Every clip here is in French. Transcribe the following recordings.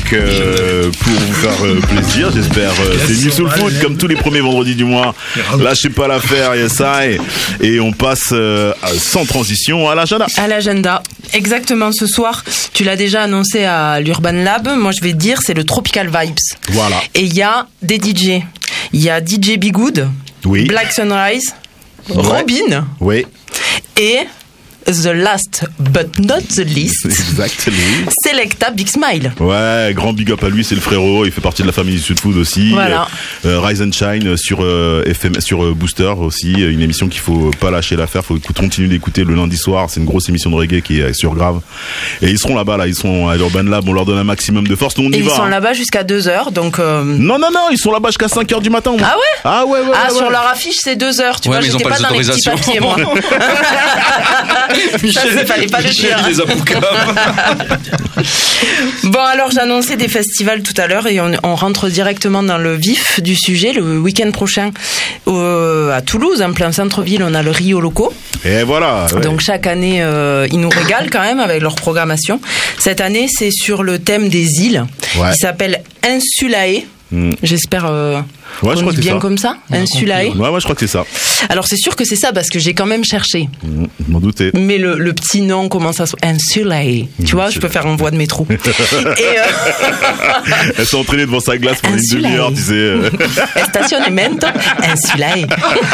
pour vous faire plaisir, j'espère. C'est Nuit Soul Food comme tous les premiers vendredis du mois. Lâchez pas l'affaire, yes I. Et on passe sans transition à l'agenda. À l'agenda, exactement. Ce soir, tu l'as déjà annoncé à l'Urban Lab. Moi, je vais te dire, c'est le Tropical Vibes. Voilà. Et il y a des DJ. Il y a DJ Be Good, Oui. Black Sunrise, Robin Oui. et the last but not the least, Exactement. Selecta Big Smile. Ouais, grand big up à lui, c'est le frérot, il fait partie de la famille du Sud Food aussi. Voilà. Rise and Shine sur FM, sur Booster aussi, une émission qu'il faut pas lâcher l'affaire, faut continuer d'écouter le lundi soir, c'est une grosse émission de reggae qui est sur Grave. Et ils seront là-bas, là, ils sont à l'Urban Lab, on leur donne un maximum de force, nous on y Et va. ils sont là-bas jusqu'à 2h, donc... Non, ils sont là-bas jusqu'à 5h du matin. Ah ouais? Ah ouais. Sur leur affiche, c'est 2h, tu vois, mais ils j'étais ont pas pas les dans les petits autorisations. papiers, moi. Ça, fallait pas le dire. Il les a bouquins. Bon, alors j'ai annoncé des festivals tout à l'heure et on rentre directement dans le vif du sujet. Le week-end prochain, à Toulouse, en plein centre-ville, on a le Rio Loco. Et voilà. Ouais. Donc chaque année, ils nous régalent quand même avec leur programmation. Cette année, c'est sur le thème des îles. Ouais. Il s'appelle Insulae. J'espère Ouais, je qu'on crois dit que c'est bien ça. comme ça, Insulae. Ouais, je crois que c'est ça. Alors c'est sûr que c'est ça parce que j'ai quand même cherché. Je m'en doutais. Mais le petit nom commence à se... Insulae. Tu vois, je peux faire en voix de métro. Et Elle s'est entraînée devant sa glace pendant une Insulae. demi-heure, tu sais. Estacionamento Insulae.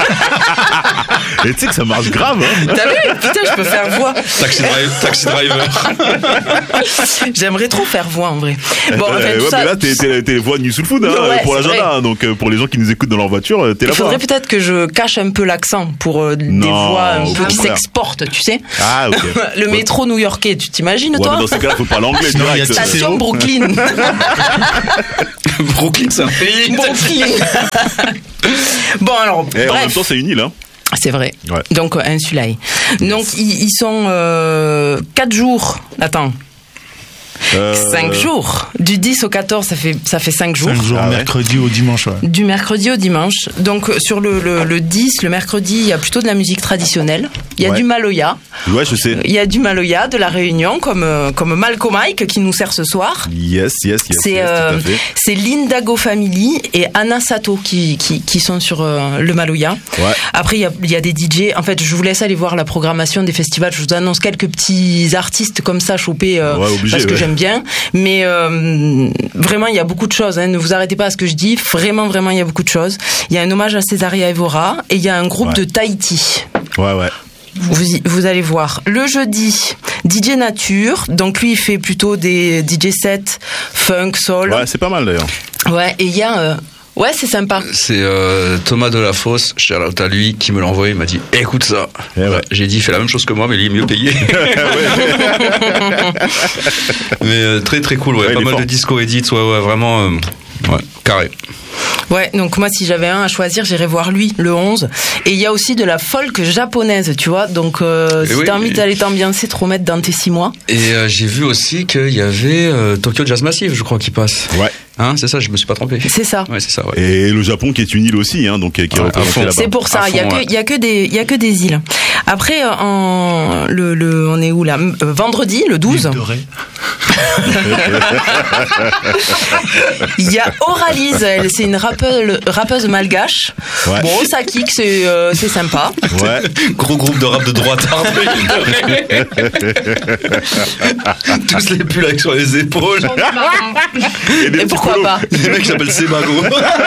Et tu sais que ça marche grave, hein. T'as vu? Putain, je peux faire voix. Taxi driver. J'aimerais trop faire voix en vrai. Bon, en fait, tout ouais, ça, mais là, t'es voix de New Soul Food, hein, Ouais, pour c'est l'agenda. Hein, donc, pour les gens qui nous écoutent dans leur voiture, t'es il là-bas. faudrait peut-être que je cache un peu l'accent pour des Non, voix un au peu qui contraire. s'exportent, tu sais. Ah, ok. Le métro new-yorkais, tu t'imagines, Ouais, toi? mais dans ces cas-là, faut pas l'anglais direct. Station Brooklyn. Brooklyn, c'est un pays. Brooklyn. Bon, alors, En même bref. temps, c'est une île, hein. C'est vrai. Ouais. Donc, Insulae. Donc, ils sont 4 jours. Attends. 5 jours. Du 10 au 14, ça fait 5 jours. 5 jours, Ah ouais. mercredi au dimanche, ouais. Du mercredi au dimanche. Donc, sur le 10, le mercredi, il y a plutôt de la musique traditionnelle. Il y a Ouais. du Maloya. Ouais, je sais. Il y a du Maloya de la Réunion, comme Malcolm Mike qui nous sert ce soir. Yes, C'est tout à fait. c'est Lindago Family et Anna Sato qui sont sur le Maloya. Ouais. Après il y a des DJ. En fait, je vous laisse aller voir la programmation des festivals. Je vous annonce quelques petits artistes comme ça chopés obligé, parce que ouais. j'aime bien. Mais vraiment il y a beaucoup de choses. Hein. Ne vous arrêtez pas à ce que je dis. Vraiment il y a beaucoup de choses. Il y a un hommage à Césaria Evora et il y a un groupe Ouais. de Tahiti. Ouais. Vous allez voir. Le jeudi, DJ Nature. Donc lui, il fait plutôt des DJ sets funk, soul. Ouais, c'est pas mal d'ailleurs. Ouais, et il y a... ouais, c'est sympa. C'est Thomas Delafosse, shout out à lui, qui me l'a envoyé. Il m'a dit écoute ça. Eh ouais. J'ai dit il fait la même chose que moi, mais il est mieux payé. Mais très très cool, ouais. Ouais, Pas il est mal fort. de disco edits, ouais, vraiment. Ouais, carré. Ouais, donc moi, si j'avais un à choisir, j'irais voir lui, le 11. Et il y a aussi de la folk japonaise, tu vois. Donc, si oui, t'as envie et- d'aller t'ambiancer, te remettre dans tes 6 mois. Et j'ai vu aussi qu'il y avait Tokyo Jazz Massive, je crois, qui passe. Ouais. Hein, c'est ça, je me suis pas trompé. C'est ça. Ouais, c'est ça, ouais. Et le Japon qui est une île aussi, hein, donc qui est Ouais, à représenté fond. là-bas. C'est pour ça, À il y a fond, que ouais. il y a que des îles. Après on est où là? Vendredi, le 12. L'île de Ré. Il y a Oralise, elle, c'est une rappeuse malgache. Ouais. Bon, ça kick, c'est sympa. Ouais. Gros groupe de rap de droite. Tous les pulls avec sur les épaules. Et des Et petits pourquoi polos. pas? Des mecs qui s'appellent Sebago.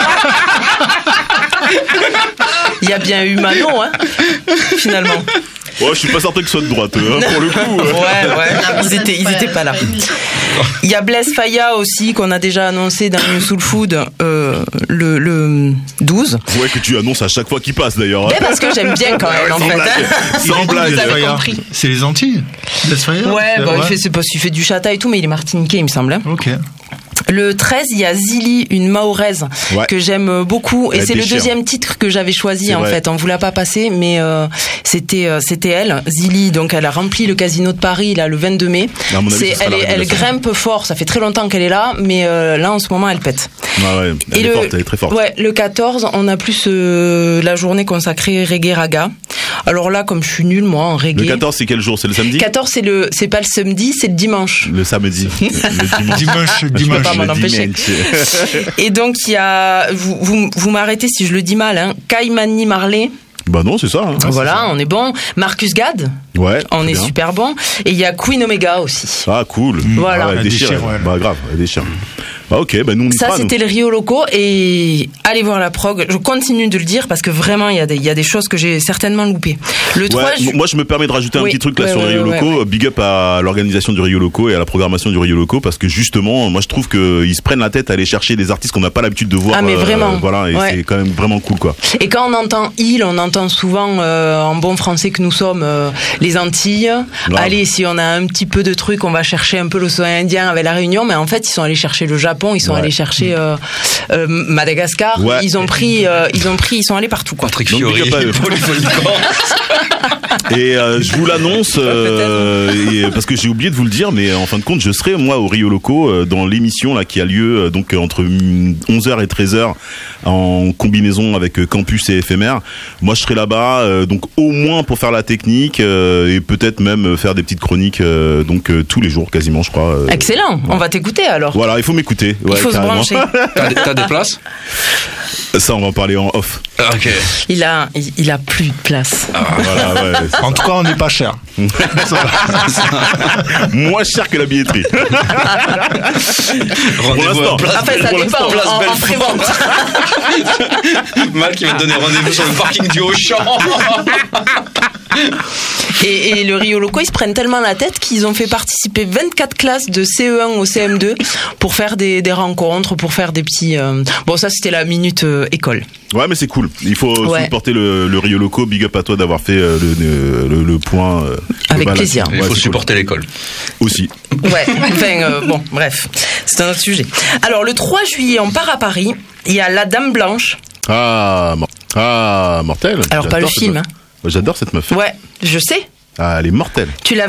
Il y a bien eu Manon, hein, finalement. Ouais, je suis pas certain que ce soit de droite, hein, pour le coup. Ouais, ils étaient pas là. Il y a Blaise Faya aussi, qu'on a déjà annoncé dans New Soul Food, le 12. Ouais, que tu annonces à chaque fois qu'il passe d'ailleurs. Mais parce que j'aime bien quand même, en Sans fait. blague. Hein. Sans blague. Vous avez Fire. compris. C'est les Antilles. Blaise Fire. Ouais, bon, il fait du chata et tout, mais il est martiniquais, il me semble. Hein. Ok. Le 13, il y a Zili, une Mahoraise, Ouais. que j'aime beaucoup. Et Elle c'est le déchire. deuxième titre que j'avais choisi, C'est en vrai. fait. On vous l'a pas passé, mais c'était elle. Zili, donc elle a rempli le Casino de Paris, là, le 22 mai. À mon avis, ce sera la Elle révélation. grimpe fort. Ça fait très longtemps qu'elle est là, mais là, en ce moment, elle pète. Ouais, elle est forte, elle est très forte. Ouais, le 14, on a plus la journée consacrée reggae raga. Alors là, comme je suis nulle, moi, en reggae. Le 14, c'est quel jour? C'est le samedi? 14, c'est pas le samedi, c'est le dimanche. Le samedi. Le dimanche. Dimanche. Pas m'en empêcher. Et donc, il y a, vous m'arrêtez si je le dis mal, hein, Kaimani Marley. Bah non, c'est ça. Hein. Voilà, c'est ça. on est bon. Marcus Gad. Ouais. On est bien. super bon. Et il y a Queen Omega aussi. Ah, cool. Voilà. Ah ouais, elle déchire. Ouais. Bah grave, elle déchire. Bah ok, bah nous on y Ça, sera, c'était le Rio Loco. Et allez voir la prog. Je continue de le dire parce que vraiment, il y a des choses que j'ai certainement loupées. Le 3 moi, je me permets de rajouter un Oui, petit truc là ouais, sur le ouais, Rio ouais, Loco. ouais. Big up à l'organisation du Rio Loco et à la programmation du Rio Loco parce que justement, moi je trouve qu'ils se prennent la tête à aller chercher des artistes qu'on n'a pas l'habitude de voir. Ah, mais vraiment. Voilà, et Ouais. c'est quand même vraiment cool quoi. Et quand on entend île, on entend souvent en bon français que nous sommes les Antilles. Grave. Allez, si on a un petit peu de trucs, on va chercher un peu l'océan Indien avec la Réunion, mais en fait, ils sont allés chercher le Japon, ils sont Ouais. allés chercher Madagascar. Ouais. Ils sont allés partout quoi. Patrick Donc, Fiori big up à eux. pour les Corse. Et je vous l'annonce parce que j'ai oublié de vous le dire, mais en fin de compte, je serai moi au Rio Loco dans l'émission là qui a lieu donc entre 11h et 13h en combinaison avec Campus et Éphémère. Moi, je serai là-bas donc au moins pour faire la technique et peut-être même faire des petites chroniques donc tous les jours quasiment, je crois. Excellent. On va t'écouter alors. Voilà, il faut m'écouter. Il faut carrément. se brancher. T'as des places? Ça, on va en parler en off. Ah, ok. Il a plus de place. Voilà, ouais. En tout cas, on n'est pas cher. Moins cher que la billetterie. Rendez-vous l'instant. à Place Après, ça Belle- dépend. Place En Belfort. pré-vente. Mal qui va te donner rendez-vous sur le parking du Auchan. Et le Rio Loco, ils se prennent tellement la tête qu'ils ont fait participer 24 classes de CE1 au CM2 pour faire des rencontres, pour faire des petits... Bon, ça, c'était la minute école. Ouais, mais c'est cool. Il faut Ouais. supporter le Rio Loco. Big up à toi d'avoir fait le point. Avec global. plaisir. Il Ouais, faut c'est supporter l'école. cool. Aussi. Ouais, enfin, bon, bref, c'est un autre sujet. Alors, le 3 juillet, on part à Paris. Il y a La Dame Blanche. Mortel. Alors, pas J'adore le cette film, meuf. hein. J'adore cette meuf. Ouais, je sais. Ah, elle est mortelle. Tu l'as